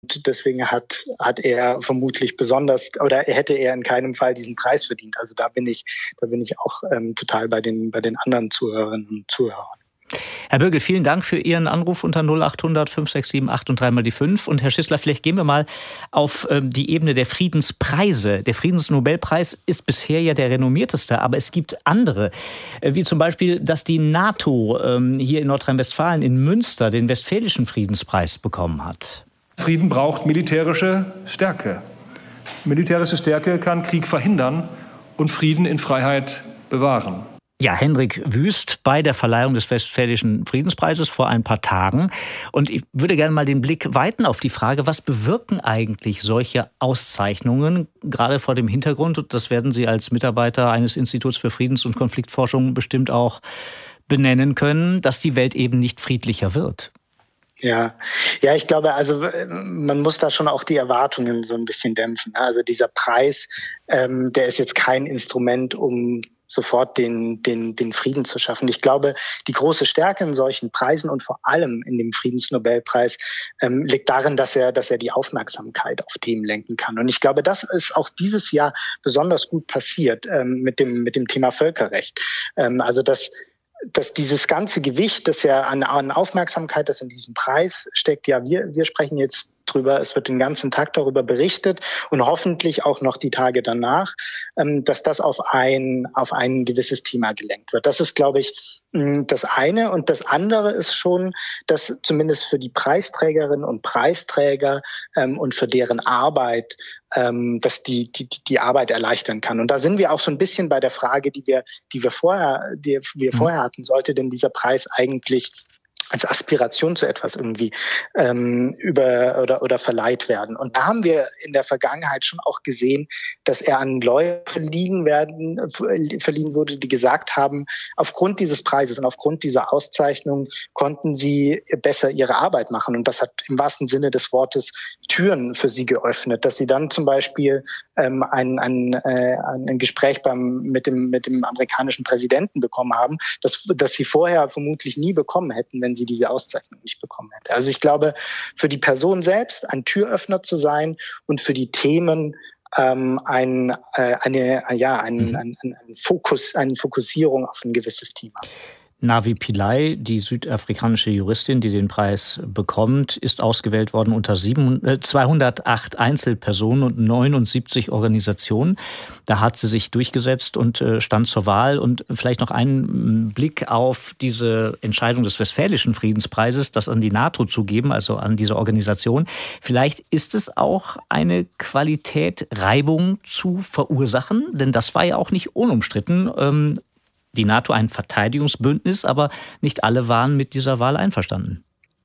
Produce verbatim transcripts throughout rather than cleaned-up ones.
deswegen hat, hat er vermutlich besonders oder hätte er in keinem Fall diesen Preis verdient. Also da bin ich, da bin ich auch ähm, total bei den, bei den anderen Zuhörerinnen und Zuhörern. Herr Bürgel, vielen Dank für Ihren Anruf unter null achthundert fünf sechs sieben acht und dreimal die fünf. Und Herr Schissler, vielleicht gehen wir mal auf ähm, die Ebene der Friedenspreise. Der Friedensnobelpreis ist bisher ja der renommierteste, aber es gibt andere, äh, wie zum Beispiel, dass die NATO ähm, hier in Nordrhein-Westfalen in Münster den Westfälischen Friedenspreis bekommen hat. Frieden braucht militärische Stärke. Militärische Stärke kann Krieg verhindern und Frieden in Freiheit bewahren. Ja, Hendrik Wüst bei der Verleihung des Westfälischen Friedenspreises vor ein paar Tagen. Und ich würde gerne mal den Blick weiten auf die Frage, was bewirken eigentlich solche Auszeichnungen, gerade vor dem Hintergrund, und das werden Sie als Mitarbeiter eines Instituts für Friedens- und Konfliktforschung bestimmt auch benennen können, dass die Welt eben nicht friedlicher wird. Ja, ja, ich glaube, also man muss da schon auch die Erwartungen so ein bisschen dämpfen. Also dieser Preis, ähm, der ist jetzt kein Instrument, um sofort den, den, den Frieden zu schaffen. Ich glaube, die große Stärke in solchen Preisen und vor allem in dem Friedensnobelpreis ähm, liegt darin, dass er, dass er die Aufmerksamkeit auf Themen lenken kann. Und ich glaube, das ist auch dieses Jahr besonders gut passiert ähm, mit dem, mit dem Thema Völkerrecht. Ähm, also, dass dass dieses ganze Gewicht, das ja an, an Aufmerksamkeit, das in diesem Preis steckt, ja, wir, wir sprechen jetzt drüber, es wird den ganzen Tag darüber berichtet und hoffentlich auch noch die Tage danach, ähm, dass das auf ein, auf ein gewisses Thema gelenkt wird. Das ist, glaube ich, das eine. Und das andere ist schon, dass zumindest für die Preisträgerinnen und Preisträger ähm, und für deren Arbeit, ähm, dass die, die, die Arbeit erleichtern kann. Und da sind wir auch so ein bisschen bei der Frage, die wir, die wir vorher, die wir vorher hatten, sollte denn dieser Preis eigentlich als Aspiration zu etwas irgendwie ähm, über oder oder verleiht werden. Und da haben wir in der Vergangenheit schon auch gesehen, dass er an Leute verliehen werden verliehen wurde, die gesagt haben, aufgrund dieses Preises und aufgrund dieser Auszeichnung konnten sie besser ihre Arbeit machen. Und das hat im wahrsten Sinne des Wortes Türen für sie geöffnet, dass sie dann zum Beispiel ähm, ein, ein, äh, ein Gespräch beim mit dem mit dem amerikanischen Präsidenten bekommen haben, das das sie vorher vermutlich nie bekommen hätten, wenn sie diese Auszeichnung nicht bekommen hätte. Also ich glaube, für die Person selbst ein Türöffner zu sein und für die Themen ähm, ein, äh, eine, ja, ein, ein, ein, ein Fokus, eine Fokussierung auf ein gewisses Thema. Navi Pillay, die südafrikanische Juristin, die den Preis bekommt, ist ausgewählt worden unter zweihundertacht Einzelpersonen und neunundsiebzig Organisationen. Da hat sie sich durchgesetzt und stand zur Wahl. Und vielleicht noch einen Blick auf diese Entscheidung des Westfälischen Friedenspreises, das an die NATO zu geben, also an diese Organisation. Vielleicht ist es auch eine Qualität, Reibung zu verursachen, denn das war ja auch nicht unumstritten. Die NATO ein Verteidigungsbündnis, aber nicht alle waren mit dieser Wahl einverstanden.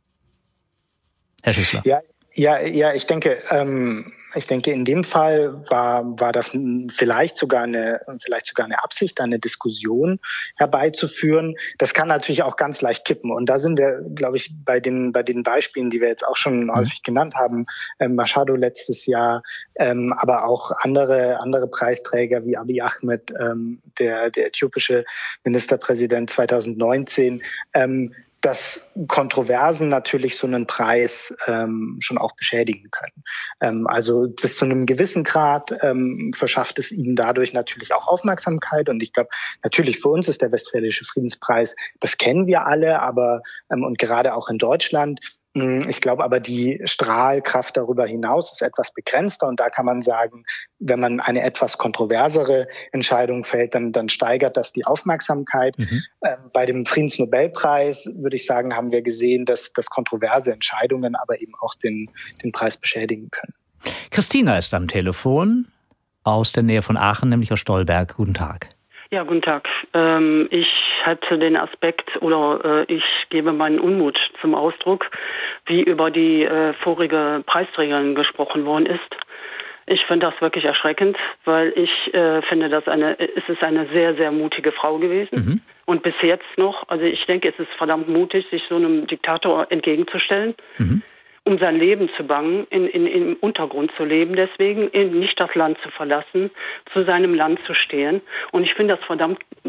Herr Schissler. Ja, ja, ja, ich denke, ähm, ich denke, in dem Fall war, war das vielleicht sogar eine, vielleicht sogar eine Absicht, eine Diskussion herbeizuführen. Das kann natürlich auch ganz leicht kippen. Und da sind wir, glaube ich, bei den, bei den Beispielen, die wir jetzt auch schon häufig genannt haben, ähm, Machado letztes Jahr, ähm, aber auch andere, andere Preisträger wie Abiy Ahmed, ähm, der, der äthiopische Ministerpräsident zweitausendneunzehn, ähm, dass Kontroversen natürlich so einen Preis ähm, schon auch beschädigen können. Ähm, also bis zu einem gewissen Grad ähm, verschafft es ihm dadurch natürlich auch Aufmerksamkeit. Und ich glaube, natürlich für uns ist der Westfälische Friedenspreis, das kennen wir alle, aber ähm, und gerade auch in Deutschland. Ich glaube aber, die Strahlkraft darüber hinaus ist etwas begrenzter. Und da kann man sagen, wenn man eine etwas kontroversere Entscheidung fällt, dann, dann steigert das die Aufmerksamkeit. Mhm. Ähm, bei dem Friedensnobelpreis, würde ich sagen, haben wir gesehen, dass, dass kontroverse Entscheidungen aber eben auch den, den Preis beschädigen können. Christina ist am Telefon aus der Nähe von Aachen, nämlich aus Stolberg. Guten Tag. Ja, guten Tag. Ähm, ich hatte den Aspekt oder äh, ich gebe meinen Unmut zum Ausdruck, wie über die äh, vorige Preisträgerin gesprochen worden ist. Ich finde das wirklich erschreckend, weil ich äh, finde, dass eine, es ist eine sehr, sehr mutige Frau gewesen. Mhm. Und bis jetzt noch, also ich denke, es ist verdammt mutig, sich so einem Diktator entgegenzustellen. Mhm. Um sein Leben zu bangen, in, in, im Untergrund zu leben, deswegen nicht das Land zu verlassen, zu seinem Land zu stehen. Und ich finde das verdammt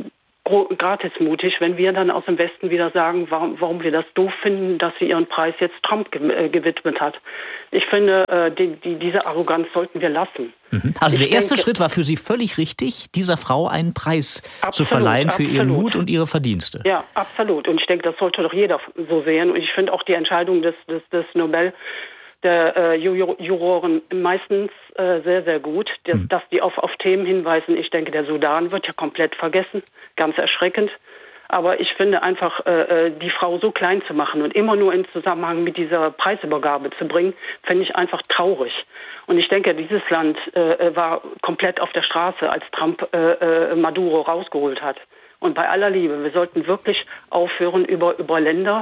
gratismutig, wenn wir dann aus dem Westen wieder sagen, warum, warum wir das doof finden, dass sie ihren Preis jetzt Trump ge- äh, gewidmet hat. Ich finde, äh, die, die, diese Arroganz sollten wir lassen. Mhm. Also ich der erste denke, Schritt war für Sie völlig richtig, dieser Frau einen Preis absolut, zu verleihen für absolut. ihren Mut und ihre Verdienste. Ja, absolut. Und ich denke, das sollte doch jeder so sehen. Und ich finde auch die Entscheidung des, des, des Nobel der äh, Juroren meistens äh, sehr, sehr gut, dass, mhm. dass die auf, auf Themen hinweisen. Ich denke, der Sudan wird ja komplett vergessen, ganz erschreckend. Aber ich finde einfach, äh, die Frau so klein zu machen und immer nur in Zusammenhang mit dieser Preisübergabe zu bringen, finde ich einfach traurig. Und ich denke, dieses Land äh, war komplett auf der Straße, als Trump äh, Maduro rausgeholt hat. Und bei aller Liebe, wir sollten wirklich aufhören, über, über Länder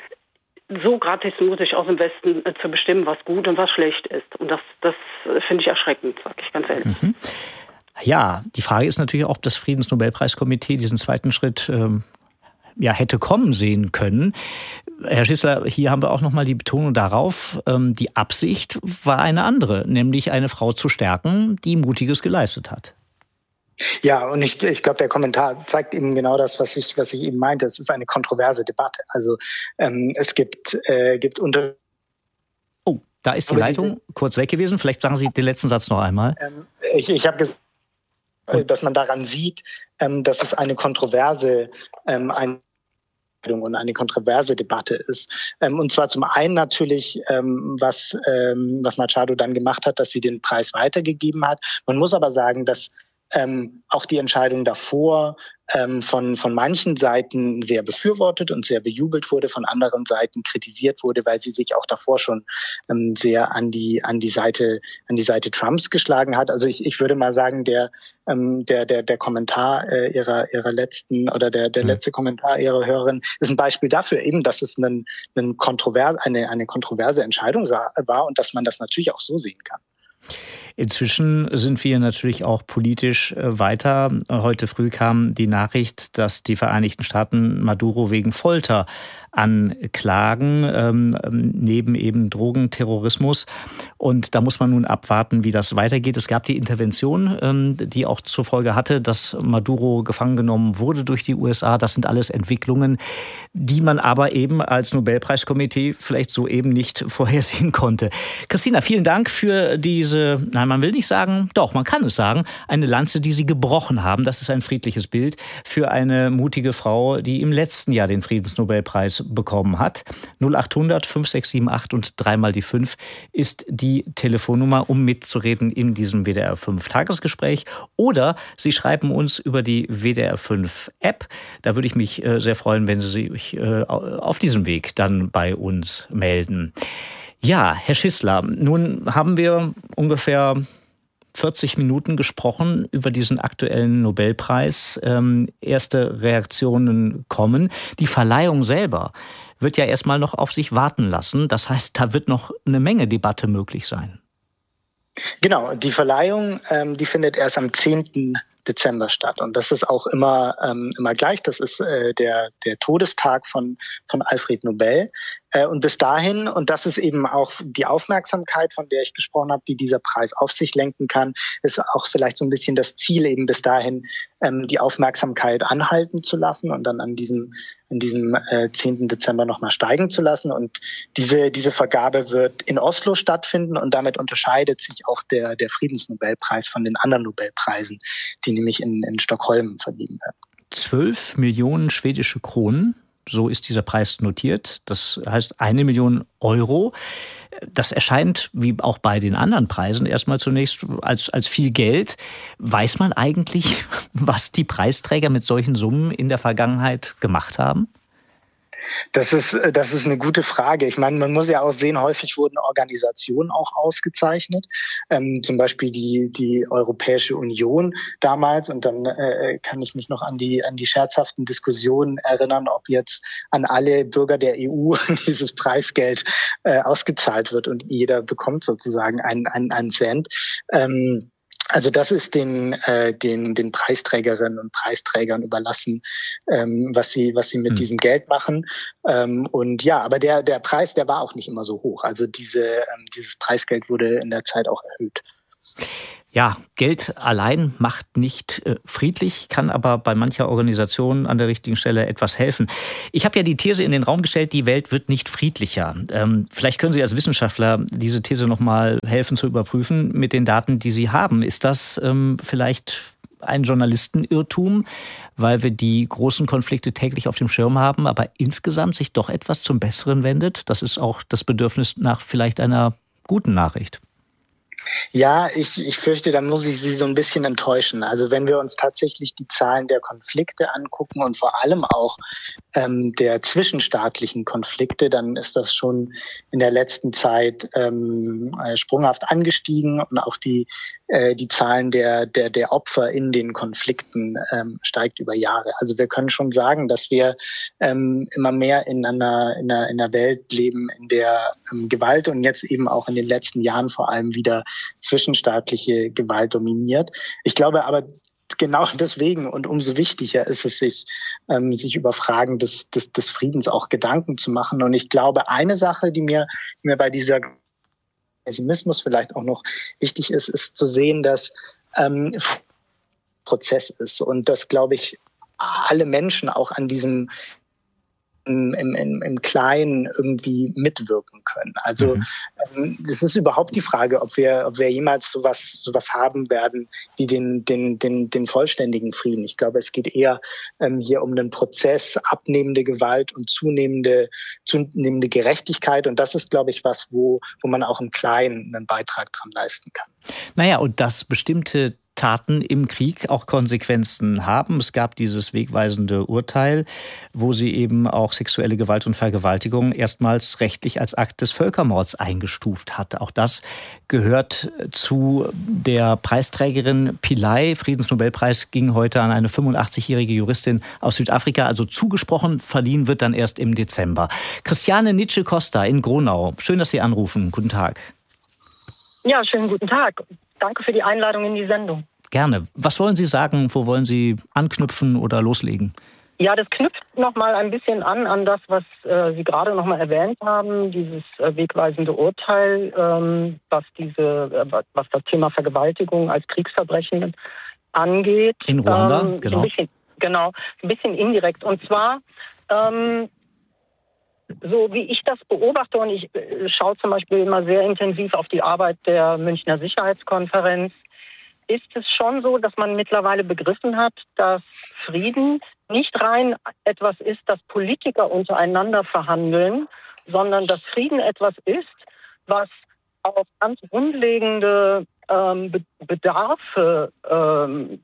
so gratismutig aus dem Westen äh, zu bestimmen, was gut und was schlecht ist. Und das, das äh, finde ich erschreckend, sage ich ganz ehrlich. Mhm. Ja, die Frage ist natürlich auch, ob das Friedensnobelpreiskomitee diesen zweiten Schritt ähm, ja, hätte kommen sehen können. Herr Schissler, hier haben wir auch nochmal die Betonung darauf, ähm, die Absicht war eine andere, nämlich eine Frau zu stärken, die Mutiges geleistet hat. Ja, und ich, ich glaube, der Kommentar zeigt eben genau das, was ich, was ich eben meinte. Es ist eine kontroverse Debatte. Also ähm, es gibt, äh, gibt unter... Oh, da ist die Aber Leitung diese, kurz weg gewesen. Vielleicht sagen Sie den letzten Satz noch einmal. Ähm, ich ich habe gesagt, dass man daran sieht, ähm, dass es eine kontroverse ähm, eine und eine kontroverse Debatte ist. Ähm, und zwar zum einen natürlich, ähm, was, ähm, was Machado dann gemacht hat, dass sie den Preis weitergegeben hat. Man muss aber sagen, dass ähm, auch die Entscheidung davor ähm, von, von manchen Seiten sehr befürwortet und sehr bejubelt wurde, von anderen Seiten kritisiert wurde, weil sie sich auch davor schon ähm, sehr an die, an die Seite, an die Seite Trumps geschlagen hat. Also ich, ich würde mal sagen, der, ähm, der, der, der Kommentar äh, ihrer, ihrer letzten oder der, der letzte Kommentar ihrer Hörerin ist ein Beispiel dafür eben, dass es einen, einen kontrovers, eine, eine kontroverse Entscheidung war und dass man das natürlich auch so sehen kann. Inzwischen sind wir natürlich auch politisch weiter. Heute früh kam die Nachricht, dass die Vereinigten Staaten Maduro wegen Folter anklagen, ähm, neben eben Drogenterrorismus. Und da muss man nun abwarten, wie das weitergeht. Es gab die Intervention, ähm, die auch zur Folge hatte, dass Maduro gefangen genommen wurde durch die U S A. Das sind alles Entwicklungen, die man aber eben als Nobelpreiskomitee vielleicht so eben nicht vorhersehen konnte. Christina, vielen Dank für diese, nein, man will nicht sagen, doch, man kann es sagen, eine Lanze, die Sie gebrochen haben. Das ist ein friedliches Bild für eine mutige Frau, die im letzten Jahr den Friedensnobelpreis bekommen hat. null acht hundert fünf sechs sieben acht und dreimal die fünf ist die Telefonnummer, um mitzureden in diesem W D R fünf Tagesgespräch. Oder Sie schreiben uns über die W D R fünf App. Da würde ich mich sehr freuen, wenn Sie sich auf diesem Weg dann bei uns melden. Ja, Herr Schissler, nun haben wir ungefähr vierzig Minuten gesprochen über diesen aktuellen Nobelpreis. Ähm, erste Reaktionen kommen. Die Verleihung selber wird ja erstmal noch auf sich warten lassen. Das heißt, da wird noch eine Menge Debatte möglich sein. Genau, die Verleihung, ähm, die findet erst am zehnten Dezember statt. Und das ist auch immer, ähm, immer gleich. Das ist äh, der, der Todestag von, von Alfred Nobel. Äh, und bis dahin, und das ist eben auch die Aufmerksamkeit, von der ich gesprochen habe, die dieser Preis auf sich lenken kann, ist auch vielleicht so ein bisschen das Ziel, eben bis dahin ähm, die Aufmerksamkeit anhalten zu lassen und dann an diesem, an diesem äh, zehnten Dezember nochmal steigen zu lassen. Und diese, diese Vergabe wird in Oslo stattfinden und damit unterscheidet sich auch der, der Friedensnobelpreis von den anderen Nobelpreisen, die nämlich in, in Stockholm vergeben werden. Zwölf Millionen schwedische Kronen, so ist dieser Preis notiert. Das heißt eine Million Euro. Das erscheint, wie auch bei den anderen Preisen, erstmal zunächst als, als viel Geld. Weiß man eigentlich, was die Preisträger mit solchen Summen in der Vergangenheit gemacht haben? Das ist, das ist eine gute Frage. Ich meine, man muss ja auch sehen, häufig wurden Organisationen auch ausgezeichnet. Ähm, zum Beispiel die, die Europäische Union damals. Und dann äh, kann ich mich noch an die, an die scherzhaften Diskussionen erinnern, ob jetzt an alle Bürger der E U dieses Preisgeld äh, ausgezahlt wird und jeder bekommt sozusagen einen, einen, einen Cent. Ähm, Also das ist den, äh, den, den Preisträgerinnen und Preisträgern überlassen, ähm, was sie, was sie mit hm. diesem Geld machen. Ähm, und ja, aber der, der Preis, der war auch nicht immer so hoch. Also diese, ähm, dieses Preisgeld wurde in der Zeit auch erhöht. Ja, Geld allein macht nicht äh, friedlich, kann aber bei mancher Organisation an der richtigen Stelle etwas helfen. Ich habe ja die These in den Raum gestellt, die Welt wird nicht friedlicher. Ähm, vielleicht können Sie als Wissenschaftler diese These noch mal helfen zu überprüfen mit den Daten, die Sie haben. Ist das ähm, vielleicht ein Journalistenirrtum, weil wir die großen Konflikte täglich auf dem Schirm haben, aber insgesamt sich doch etwas zum Besseren wendet? Das ist auch das Bedürfnis nach vielleicht einer guten Nachricht. Ja, ich, ich fürchte, da muss ich Sie so ein bisschen enttäuschen. Also wenn wir uns tatsächlich die Zahlen der Konflikte angucken und vor allem auch ähm, der zwischenstaatlichen Konflikte, dann ist das schon in der letzten Zeit ähm, sprunghaft angestiegen und auch die, äh, die Zahlen der, der, der Opfer in den Konflikten ähm, steigt über Jahre. Also wir können schon sagen, dass wir ähm, immer mehr in einer, in einer, in einer Welt leben, in der ähm, Gewalt und jetzt eben auch in den letzten Jahren vor allem wieder zwischenstaatliche Gewalt dominiert. Ich glaube aber, genau deswegen und umso wichtiger ist es, sich, ähm, sich über Fragen des, des, des Friedens auch Gedanken zu machen. Und ich glaube, eine Sache, die mir, die mir bei dieser Pessimismus vielleicht auch noch wichtig ist, ist zu sehen, dass ähm, Prozess ist und dass, glaube ich, alle Menschen auch an diesem Im, im, im Kleinen irgendwie mitwirken können. Also mhm. ähm, das ist überhaupt die Frage, ob wir, ob wir jemals sowas, sowas haben werden wie den, den, den, den vollständigen Frieden. Ich glaube, es geht eher ähm, hier um den Prozess, abnehmende Gewalt und zunehmende, zunehmende Gerechtigkeit. Und das ist, glaube ich, was, wo, wo man auch im Kleinen einen Beitrag dran leisten kann. Naja, und dass bestimmte Taten im Krieg auch Konsequenzen haben. Es gab dieses wegweisende Urteil, wo sie eben auch sexuelle Gewalt und Vergewaltigung erstmals rechtlich als Akt des Völkermords eingestuft hat. Auch das gehört zu der Preisträgerin Pillay. Friedensnobelpreis ging heute an eine fünfundachtzigjährige Juristin aus Südafrika, also zugesprochen. Verliehen wird dann erst im Dezember. Christiane Nitsche-Costa in Gronau. Schön, dass Sie anrufen. Guten Tag. Ja, schönen guten Tag. Danke für die Einladung in die Sendung. Gerne. Was wollen Sie sagen? Wo wollen Sie anknüpfen oder loslegen? Ja, das knüpft noch mal ein bisschen an an das, was äh, Sie gerade noch mal erwähnt haben, dieses äh, wegweisende Urteil, ähm, was diese, äh, was das Thema Vergewaltigung als Kriegsverbrechen angeht. In Ruanda, ähm, genau. Ein bisschen, genau, ein bisschen indirekt. Und zwar ähm, so wie ich das beobachte, und ich äh, schaue zum Beispiel immer sehr intensiv auf die Arbeit der Münchner Sicherheitskonferenz, ist es schon so, dass man mittlerweile begriffen hat, dass Frieden nicht rein etwas ist, das Politiker untereinander verhandeln, sondern dass Frieden etwas ist, was auf ganz grundlegende ähm, Be- Bedarfe ähm,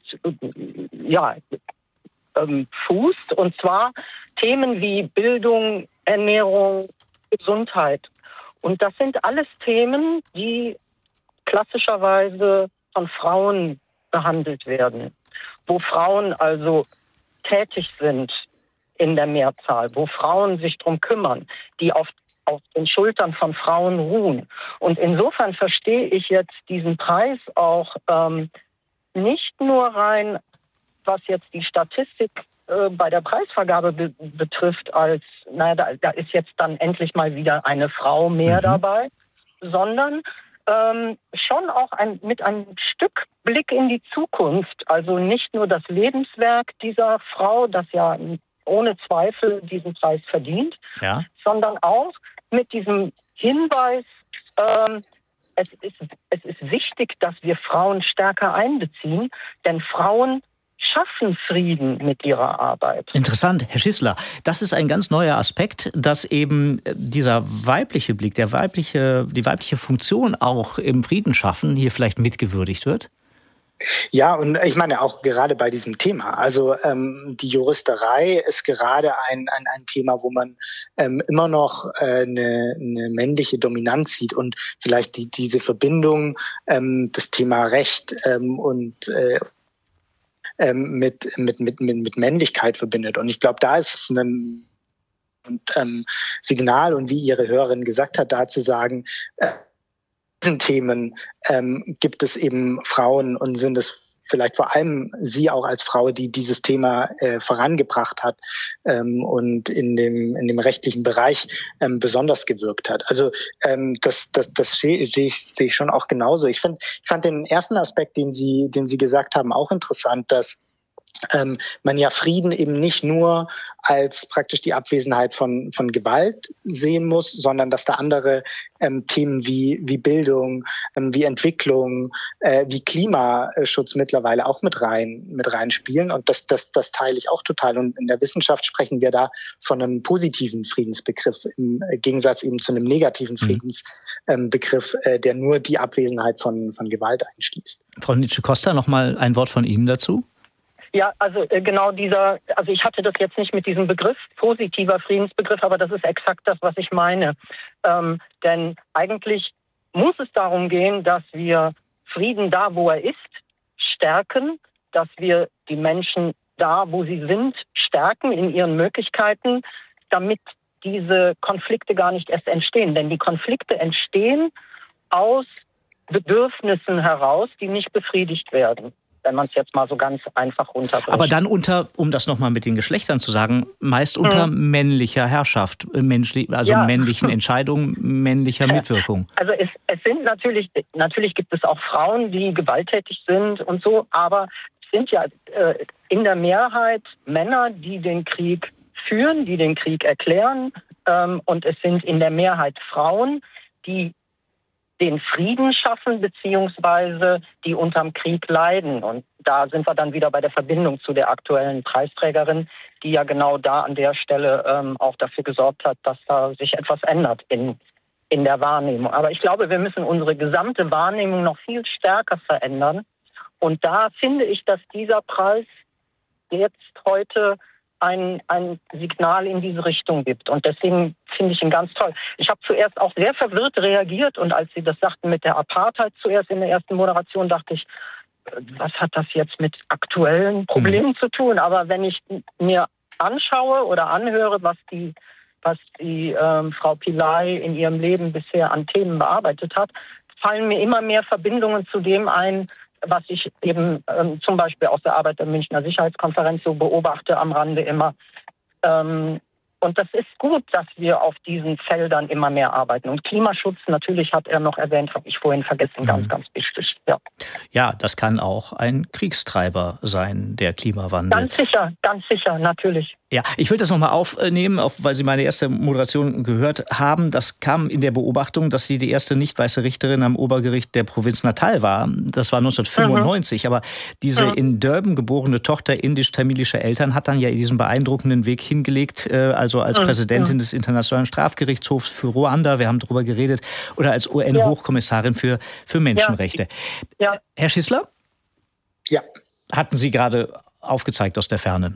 ja, ähm, fußt, und zwar Themen wie Bildung, Ernährung, Gesundheit. Und das sind alles Themen, die klassischerweise von Frauen behandelt werden, wo Frauen also tätig sind in der Mehrzahl, wo Frauen sich drum kümmern, die auf, auf den Schultern von Frauen ruhen. Und insofern verstehe ich jetzt diesen Preis auch ähm, nicht nur rein, was jetzt die Statistik äh, bei der Preisvergabe be- betrifft, als, naja, da, da ist jetzt dann endlich mal wieder eine Frau mehr mhm. dabei, sondern ähm, schon auch ein, mit einem Stück Blick in die Zukunft. Also nicht nur das Lebenswerk dieser Frau, das ja ohne Zweifel diesen Preis verdient, ja. sondern auch mit diesem Hinweis, ähm, es ist, es ist wichtig, dass wir Frauen stärker einbeziehen, denn Frauen schaffen Frieden mit ihrer Arbeit. Interessant, Herr Schissler. Das ist ein ganz neuer Aspekt, dass eben dieser weibliche Blick, der weibliche, die weibliche Funktion auch im Frieden schaffen hier vielleicht mitgewürdigt wird. Ja, und ich meine auch gerade bei diesem Thema. Also ähm, die Juristerei ist gerade ein, ein, ein Thema, wo man ähm, immer noch äh, eine, eine männliche Dominanz sieht und vielleicht die, diese Verbindung, ähm, das Thema Recht ähm, und äh, ähm, mit, mit, mit, mit, mit Männlichkeit verbindet. Und ich glaube, da ist es ein und, ähm, Signal, und wie Ihre Hörerin gesagt hat, da zu sagen, äh, diesen Themen ähm, gibt es eben Frauen und sind es vielleicht vor allem sie auch als Frau, die dieses Thema äh, vorangebracht hat ähm, und in dem, in dem rechtlichen Bereich ähm, besonders gewirkt hat. Also ähm, das, das, das sehe seh, seh ich schon auch genauso. Ich, find, ich fand den ersten Aspekt, den Sie, den Sie gesagt haben, auch interessant, dass ähm, man ja Frieden eben nicht nur als praktisch die Abwesenheit von, von Gewalt sehen muss, sondern dass da andere ähm, Themen wie, wie Bildung, ähm, wie Entwicklung, äh, wie Klimaschutz mittlerweile auch mit rein, mit rein spielen. Und das, das, das teile ich auch total. Und in der Wissenschaft sprechen wir da von einem positiven Friedensbegriff im Gegensatz eben zu einem negativen Friedensbegriff, ähm, äh, der nur die Abwesenheit von, von Gewalt einschließt. Frau Nitsche-Costa, noch mal ein Wort von Ihnen dazu. Ja, also äh, genau dieser, also ich hatte das jetzt nicht mit diesem Begriff, positiver Friedensbegriff, aber das ist exakt das, was ich meine. Ähm, denn eigentlich muss es darum gehen, dass wir Frieden da, wo er ist, stärken, dass wir die Menschen da, wo sie sind, stärken in ihren Möglichkeiten, damit diese Konflikte gar nicht erst entstehen. Denn die Konflikte entstehen aus Bedürfnissen heraus, die nicht befriedigt werden, wenn man es jetzt mal so ganz einfach runterbricht. Aber dann unter, um das nochmal mit den Geschlechtern zu sagen, meist unter hm. männlicher Herrschaft, menschli- also ja. männlichen Entscheidungen, männlicher Mitwirkung. Also es, es sind natürlich, natürlich gibt es auch Frauen, die gewalttätig sind und so, aber es sind ja äh, in der Mehrheit Männer, die den Krieg führen, die den Krieg erklären, ähm, und es sind in der Mehrheit Frauen, die den Frieden schaffen, beziehungsweise die unterm Krieg leiden. Und da sind wir dann wieder bei der Verbindung zu der aktuellen Preisträgerin, die ja genau da an der Stelle ähm, auch dafür gesorgt hat, dass da sich etwas ändert in, in der Wahrnehmung. Aber ich glaube, wir müssen unsere gesamte Wahrnehmung noch viel stärker verändern. Und da finde ich, dass dieser Preis jetzt heute ein, ein Signal in diese Richtung gibt. Und deswegen finde ich ihn ganz toll. Ich habe zuerst auch sehr verwirrt reagiert und als Sie das sagten mit der Apartheid zuerst in der ersten Moderation, dachte ich, was hat das jetzt mit aktuellen Problemen mhm. zu tun? Aber wenn ich mir anschaue oder anhöre, was die, was die ähm, Frau Pillay in ihrem Leben bisher an Themen bearbeitet hat, fallen mir immer mehr Verbindungen zu dem ein, was ich eben ähm, zum Beispiel aus der Arbeit der Münchner Sicherheitskonferenz so beobachte am Rande immer. Ähm, und das ist gut, dass wir auf diesen Feldern immer mehr arbeiten. Und Klimaschutz, natürlich hat er noch erwähnt, habe ich vorhin vergessen, ganz, ganz wichtig. Ja. ja, das kann auch ein Kriegstreiber sein, der Klimawandel. Ganz sicher, ganz sicher, natürlich. Ja, ich will das nochmal aufnehmen, auf, weil Sie meine erste Moderation gehört haben. Das kam in der Beobachtung, dass sie die erste nicht weiße Richterin am Obergericht der Provinz Natal war. Das war neunzehnhundertfünfundneunzig. Mhm. Aber diese mhm. in Durban geborene Tochter indisch-tamilischer Eltern hat dann ja diesen beeindruckenden Weg hingelegt, also als mhm. Präsidentin des Internationalen Strafgerichtshofs für Ruanda, wir haben darüber geredet, oder als U N-Hochkommissarin für, für Menschenrechte. Ja. Ja. Herr Schissler? Ja. Hatten Sie gerade aufgezeigt aus der Ferne.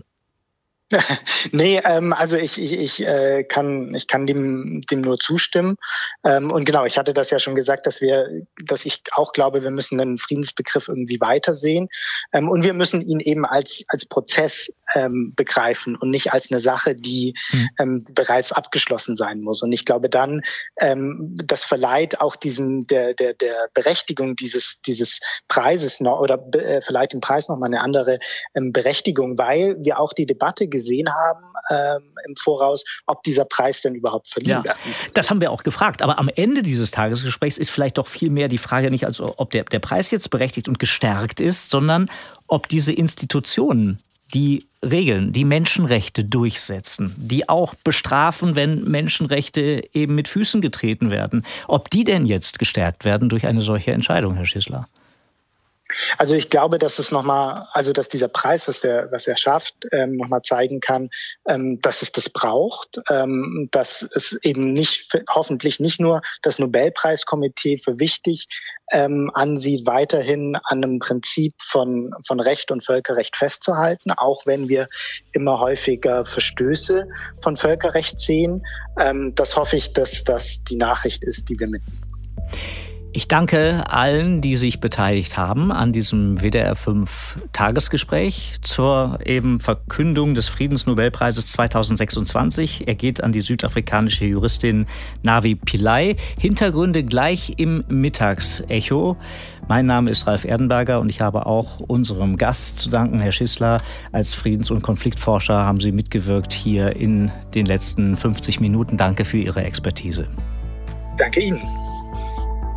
Nee, ähm, also ich, ich, ich, äh, kann, ich kann dem, dem nur zustimmen. Ähm, und genau, ich hatte das ja schon gesagt, dass wir, dass ich auch glaube, wir müssen den Friedensbegriff irgendwie weitersehen. Ähm, und wir müssen ihn eben als, als Prozess ähm, begreifen und nicht als eine Sache, die ähm, bereits abgeschlossen sein muss. Und ich glaube dann, ähm, das verleiht auch diesem, der, der, der Berechtigung dieses, dieses Preises noch, oder äh, verleiht dem Preis nochmal eine andere ähm, Berechtigung, weil wir auch die Debatte gesehen haben ähm, im Voraus, ob dieser Preis denn überhaupt verliehen werden soll. Das haben wir auch gefragt. Aber am Ende dieses Tagesgesprächs ist vielleicht doch viel mehr die Frage nicht, also ob der, der Preis jetzt berechtigt und gestärkt ist, sondern ob diese Institutionen, die Regeln, die Menschenrechte durchsetzen, die auch bestrafen, wenn Menschenrechte eben mit Füßen getreten werden, ob die denn jetzt gestärkt werden durch eine solche Entscheidung, Herr Schissler? Also ich glaube, dass es nochmal, also dass dieser Preis, was der, was er schafft, ähm, nochmal zeigen kann, ähm, dass es das braucht, ähm, dass es eben nicht, hoffentlich nicht nur das Nobelpreiskomitee für wichtig ähm, ansieht, weiterhin an einem Prinzip von, von Recht und Völkerrecht festzuhalten, auch wenn wir immer häufiger Verstöße von Völkerrecht sehen. Ähm, das hoffe ich, dass das die Nachricht ist, die wir mitnehmen. Ich danke allen, die sich beteiligt haben an diesem W D R fünf Tagesgespräch zur eben Verkündung des Friedensnobelpreises zweitausendsechsundzwanzig. Er geht an die südafrikanische Juristin Navi Pillay. Hintergründe gleich im Mittagsecho. Mein Name ist Ralf Erdenberger und ich habe auch unserem Gast zu danken, Herr Schissler. Als Friedens- und Konfliktforscher haben Sie mitgewirkt hier in den letzten fünfzig Minuten. Danke für Ihre Expertise. Danke Ihnen.